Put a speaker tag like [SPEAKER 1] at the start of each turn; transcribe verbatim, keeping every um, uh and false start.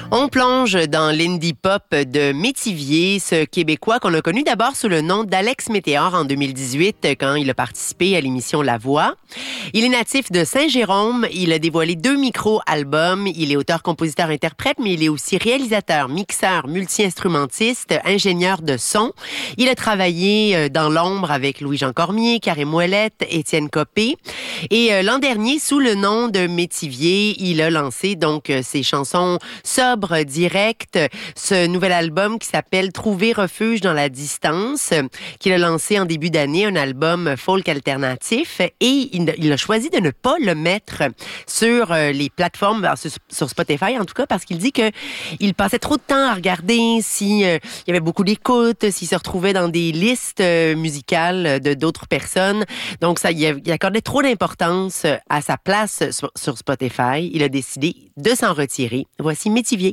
[SPEAKER 1] On plonge dans l'indie pop de Métivier, ce Québécois qu'on a connu d'abord sous le nom d'Alex Météor en deux mille dix-huit quand il a participé à l'émission La Voix. Il est natif de Saint-Jérôme, il a dévoilé deux micro-albums, il est auteur, compositeur, interprète, mais il est aussi réalisateur, mixeur, multi-instrumentiste, ingénieur de son. Il a travaillé dans l'ombre avec Louis-Jean Cormier, Karim Ouellette, Étienne Copé. Et l'an dernier, sous le nom de Métivier, il a lancé donc ses chansons sobres, directes, ce nouvel album qui s'appelle Trouver refuge dans la distance, qu'il a lancé en début d'année, un album folk alternatif, et il, il a choisi de ne pas le mettre sur les plateformes, sur, sur Spotify en tout cas, parce qu'il dit que il passait trop de temps à regarder si euh, il y avait beaucoup d'écoute, s'il se retrouvait dans des listes euh, musicales de d'autres personnes. Donc ça, il, il accordait trop d'importance à sa place sur, sur Spotify. Il a décidé de s'en retirer. Voici Métivier.